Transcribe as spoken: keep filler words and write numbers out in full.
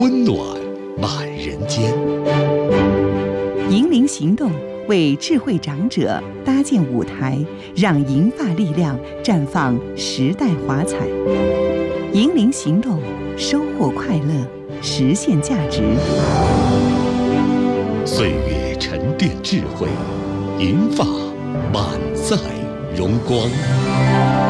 温暖满人间。 银龄行动为智慧长者搭建舞台，让银发力量绽放时代华彩。银龄行动，收获快乐，实现价值。 岁月沉淀智慧，银发满载荣光。